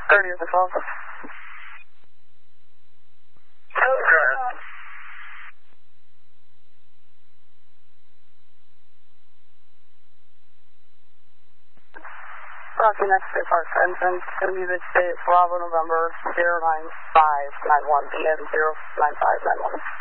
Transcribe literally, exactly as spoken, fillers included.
thirtieth of twelve. Okay. Rocky next to Park Entrance, going to be the state Bravo November zero nine five nine one, B N zero nine five nine one.